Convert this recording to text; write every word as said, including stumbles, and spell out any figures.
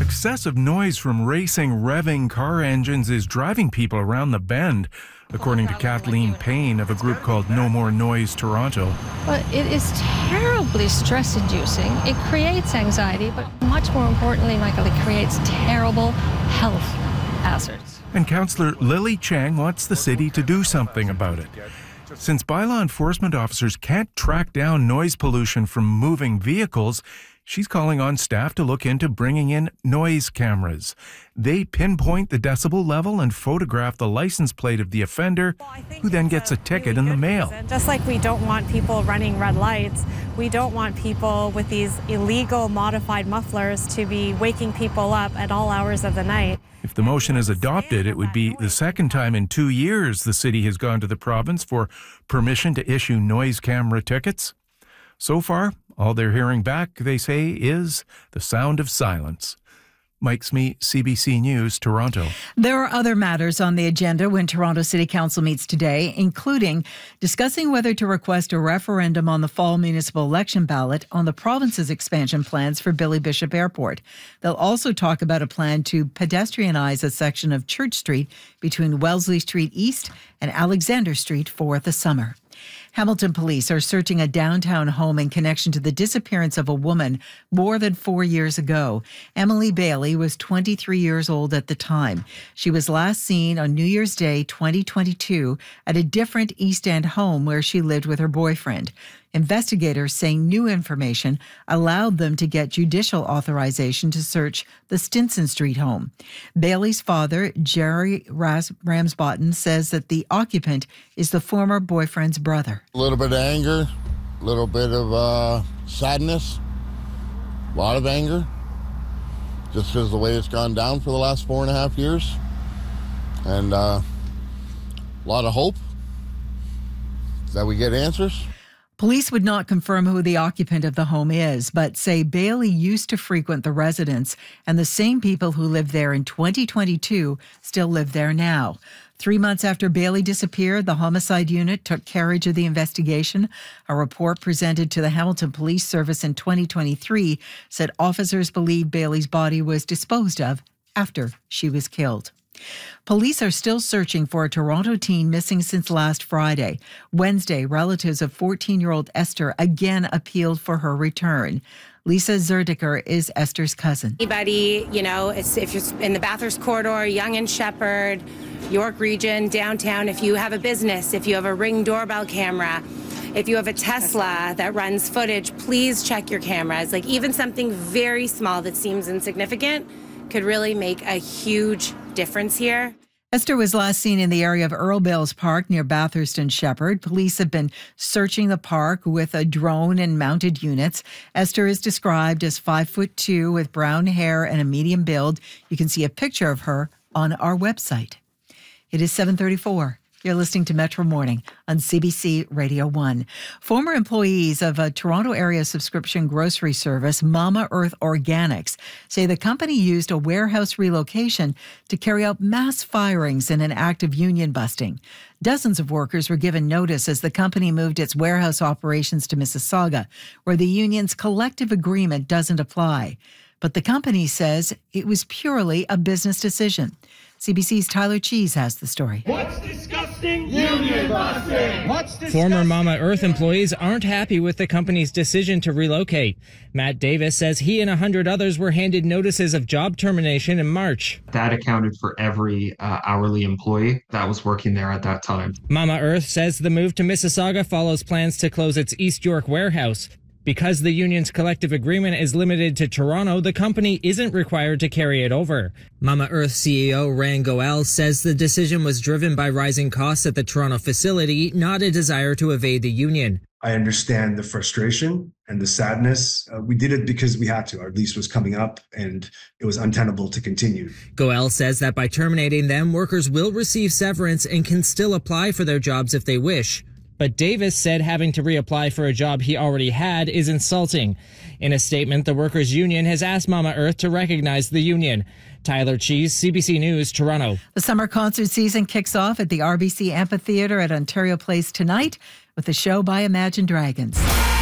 excessive noise from racing, revving car engines is driving people around the bend, according to Kathleen Payne of a group called No More Noise Toronto. But it is terribly stress-inducing. It creates anxiety, but much more importantly, Michael, it creates terrible health hazards. And Councillor Lily Chang wants the city to do something about it. Since bylaw enforcement officers can't track down noise pollution from moving vehicles, she's calling on staff to look into bringing in noise cameras. They pinpoint the decibel level and photograph the license plate of the offender, who then gets a ticket in the mail. Just like we don't want people running red lights, we don't want people with these illegal modified mufflers to be waking people up at all hours of the night. If the motion is adopted, it would be the second time in two years the city has gone to the province for permission to issue noise camera tickets. So far, all they're hearing back, they say, is the sound of silence. Mike Smee, C B C News, Toronto. There are other matters on the agenda when Toronto City Council meets today, including discussing whether to request a referendum on the fall municipal election ballot on the province's expansion plans for Billy Bishop Airport. They'll also talk about a plan to pedestrianize a section of Church Street between Wellesley Street East and Alexander Street for the summer. Hamilton police are searching a downtown home in connection to the disappearance of a woman more than four years ago. Emily Bailey was twenty-three years old at the time. She was last seen on New Year's Day twenty twenty-two at a different East End home where she lived with her boyfriend. Investigators say new information allowed them to get judicial authorization to search the Stinson Street home. Bailey's father, Jerry Ras- Ramsbottom, says that the occupant is the former boyfriend's brother. A little bit of anger, a little bit of uh, sadness, a lot of anger, just because of the way it's gone down for the last four and a half years, and uh, a lot of hope that we get answers. Police would not confirm who the occupant of the home is, but say Bailey used to frequent the residence, and the same people who lived there in twenty twenty-two still live there now. Three months after Bailey disappeared, the homicide unit took carriage of the investigation. A report presented to the Hamilton Police Service in twenty twenty-three said officers believe Bailey's body was disposed of after she was killed. Police are still searching for a Toronto teen missing since last Friday. Wednesday, relatives of fourteen-year-old Esther again appealed for her return. Lisa Zerdiker is Esther's cousin. Anybody, you know, if you're in the Bathurst corridor, Yonge and Sheppard, York Region, downtown, if you have a business, if you have a Ring doorbell camera, if you have a Tesla that runs footage, please check your cameras. Like even something very small that seems insignificant could really make a huge difference here. Esther was last seen in the area of Earl Bales Park near Bathurst and Sheppard. Police have been searching the park with a drone and mounted units. Esther is described as five foot two with brown hair and a medium build. You can see a picture of her on our website. It is seven thirty-four. You're listening to Metro Morning on C B C Radio one. Former employees of a Toronto area subscription grocery service, Mama Earth Organics, say the company used a warehouse relocation to carry out mass firings in an act of union busting. Dozens of workers were given notice as the company moved its warehouse operations to Mississauga, where the union's collective agreement doesn't apply. But the company says it was purely a business decision. C B C's Tyler Cheese has the story. What's disgusting? Union busting! What's disgusting? Former Mama Earth employees aren't happy with the company's decision to relocate. Matt Davis says he and a hundred others were handed notices of job termination in March. That accounted for every uh, hourly employee that was working there at that time. Mama Earth says the move to Mississauga follows plans to close its East York warehouse. Because the union's collective agreement is limited to Toronto, the company isn't required to carry it over. Mama Earth C E O Rand Goel says the decision was driven by rising costs at the Toronto facility, not a desire to evade the union. I understand the frustration and the sadness. Uh, we did it because we had to. Our lease was coming up and it was untenable to continue. Goel says that by terminating them, workers will receive severance and can still apply for their jobs if they wish. But Davis said having to reapply for a job he already had is insulting. In a statement, the workers' union has asked Mama Earth to recognize the union. Tyler Cheese, C B C News, Toronto. The summer concert season kicks off at the R B C Amphitheatre at Ontario Place tonight with a show by Imagine Dragons.